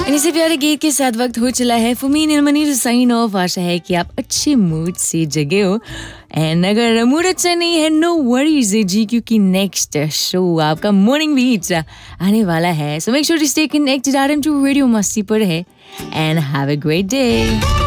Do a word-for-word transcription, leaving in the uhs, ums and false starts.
इसी प्यारे गीत के साथ वक्त हो चला है for me Neelmani to sign of. आशा है कि आप अच्छे मूड से जगे हो एंड अगर मूड अच्छा नहीं है नो वरीज जी, क्योंकि नेक्स्ट शो आपका मॉर्निंग बीट्स आने वाला है। So make sure to stay connected RM to radio मस्ती पर है and have a great day.